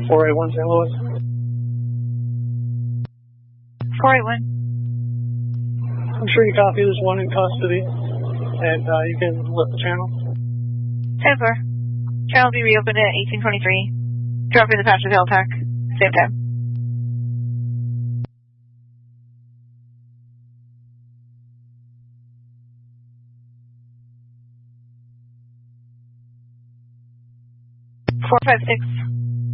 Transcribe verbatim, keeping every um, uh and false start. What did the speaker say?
four eight one Saint Louis. four eight one. I'm sure you copy this one in custody, and uh, you can let the channel. ten four. Channel will be reopened at eighteen twenty-three. Dropping the passenger tail attack. Same time. four five six.